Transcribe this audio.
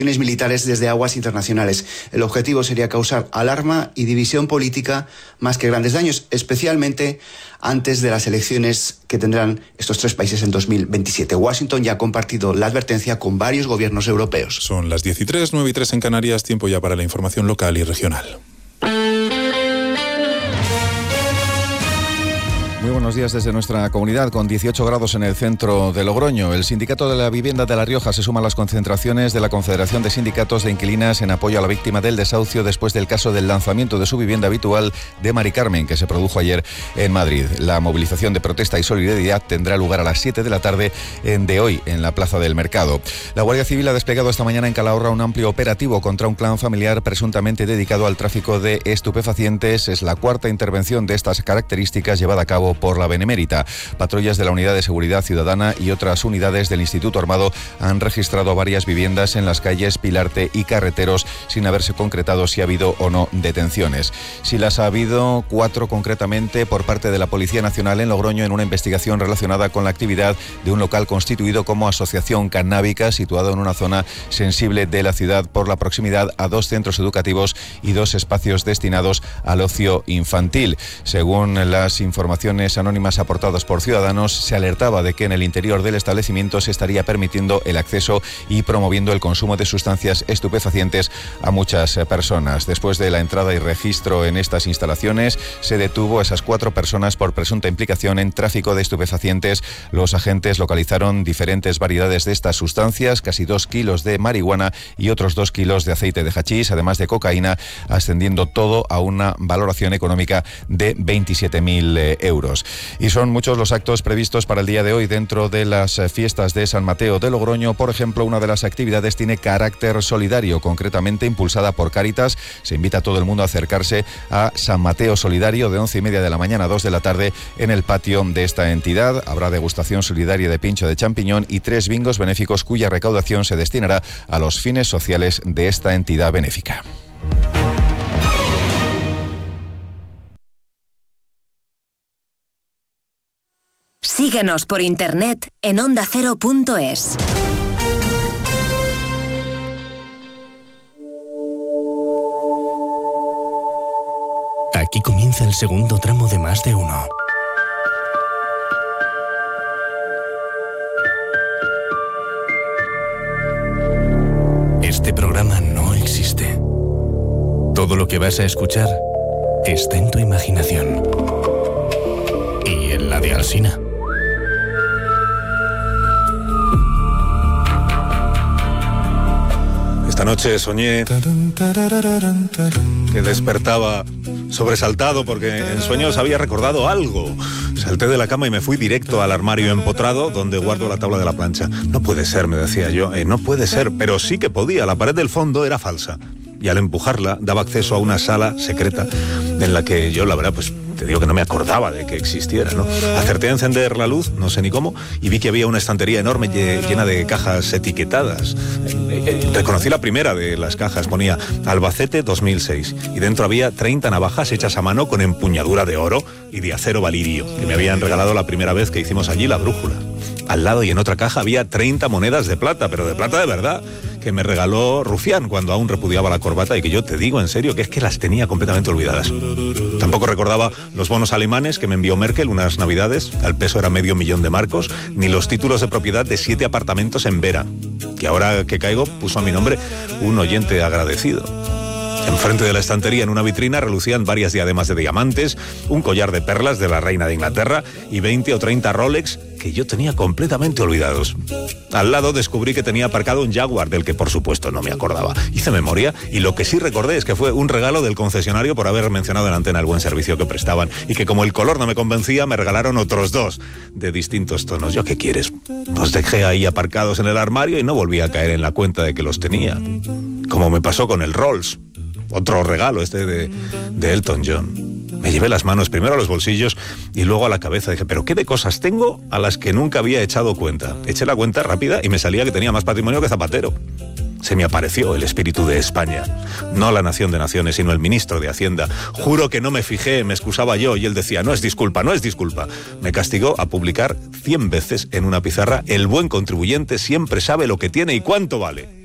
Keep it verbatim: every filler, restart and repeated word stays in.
militares desde aguas internacionales. El objetivo sería causar alarma y división política más que grandes daños, especialmente antes de las elecciones que tendrán estos tres países en dos mil veintisiete. Washington ya ha compartido la advertencia con varios gobiernos europeos. Son las diez y tres, nueve y tres en Canarias, tiempo ya para la información local y regional. Muy buenos días desde nuestra comunidad, con dieciocho grados en el centro de Logroño. El Sindicato de la Vivienda de La Rioja se suma a las concentraciones de la Confederación de Sindicatos de Inquilinas en apoyo a la víctima del desahucio después del caso del lanzamiento de su vivienda habitual de Mari Carmen, que se produjo ayer en Madrid. La movilización de protesta y solidaridad tendrá lugar a las siete de la tarde de hoy en la Plaza del Mercado. La Guardia Civil ha desplegado esta mañana en Calahorra un amplio operativo contra un clan familiar presuntamente dedicado al tráfico de estupefacientes. Es la cuarta intervención de estas características llevada a cabo por la Benemérita. Patrullas de la Unidad de Seguridad Ciudadana y otras unidades del Instituto Armado han registrado varias viviendas en las calles Pilarte y Carreteros sin haberse concretado si ha habido o no detenciones. Si las ha habido, cuatro concretamente por parte de la Policía Nacional en Logroño en una investigación relacionada con la actividad de un local constituido como asociación canábica situado en una zona sensible de la ciudad por la proximidad a dos centros educativos y dos espacios destinados al ocio infantil. Según las informaciones anónimas aportadas por ciudadanos, se alertaba de que en el interior del establecimiento se estaría permitiendo el acceso y promoviendo el consumo de sustancias estupefacientes a muchas personas. Después de la entrada y registro en estas instalaciones, se detuvo a esas cuatro personas por presunta implicación en tráfico de estupefacientes. Los agentes localizaron diferentes variedades de estas sustancias, casi dos kilos de marihuana y otros dos kilos de aceite de hachís, además de cocaína, ascendiendo todo a una valoración económica de veintisiete mil euros. Y son muchos los actos previstos para el día de hoy dentro de las fiestas de San Mateo de Logroño. Por ejemplo, una de las actividades tiene carácter solidario, concretamente impulsada por Cáritas. Se invita a todo el mundo a acercarse a San Mateo Solidario de once y media de la mañana a dos de la tarde en el patio de esta entidad. Habrá degustación solidaria de pincho de champiñón y tres bingos benéficos cuya recaudación se destinará a los fines sociales de esta entidad benéfica. Síguenos por internet en onda cero punto es. Aquí comienza el segundo tramo de Más de Uno. Este programa no existe. Todo lo que vas a escuchar está en tu imaginación. Y en la de Alsina. Esta noche soñé que despertaba sobresaltado porque en sueños había recordado algo. Salté de la cama y me fui directo al armario empotrado donde guardo la tabla de la plancha. No puede ser, me decía yo, eh, no puede ser, pero sí que podía. La pared del fondo era falsa y al empujarla daba acceso a una sala secreta en la que yo, la verdad, pues te digo que no me acordaba de que existiera, ¿no? Acerté a encender la luz, no sé ni cómo, y vi que había una estantería enorme llena de cajas etiquetadas. Eh, eh, reconocí la primera de las cajas, ponía Albacete dos mil seis, y dentro había treinta navajas hechas a mano con empuñadura de oro y de acero valirio, que me habían regalado la primera vez que hicimos allí la brújula. Al lado y en otra caja había treinta monedas de plata, pero de plata de verdad, que me regaló Rufián cuando aún repudiaba la corbata y que yo te digo en serio que es que las tenía completamente olvidadas. Tampoco recordaba los bonos alemanes que me envió Merkel unas navidades, al peso era medio millón de marcos, ni los títulos de propiedad de siete apartamentos en Vera, que ahora que caigo puso a mi nombre un oyente agradecido. Enfrente de la estantería, en una vitrina, relucían varias diademas de diamantes, un collar de perlas de la reina de Inglaterra y veinte o treinta Rolex que yo tenía completamente olvidados. Al lado descubrí que tenía aparcado un Jaguar, del que por supuesto no me acordaba. Hice memoria y lo que sí recordé es que fue un regalo del concesionario por haber mencionado en antena el buen servicio que prestaban y que como el color no me convencía, me regalaron otros dos de distintos tonos. ¿Yo qué quieres? Los dejé ahí aparcados en el armario y no volví a caer en la cuenta de que los tenía. Como me pasó con el Rolls. Otro regalo este de, de Elton John. Me llevé las manos primero a los bolsillos y luego a la cabeza. Dije, ¿pero qué de cosas tengo a las que nunca había echado cuenta? Eché la cuenta rápida y me salía que tenía más patrimonio que Zapatero. Se me apareció el espíritu de España. No la nación de naciones, sino el ministro de Hacienda. Juro que no me fijé, me excusaba yo y él decía, no es disculpa, no es disculpa. Me castigó a publicar cien veces en una pizarra, el buen contribuyente siempre sabe lo que tiene y cuánto vale.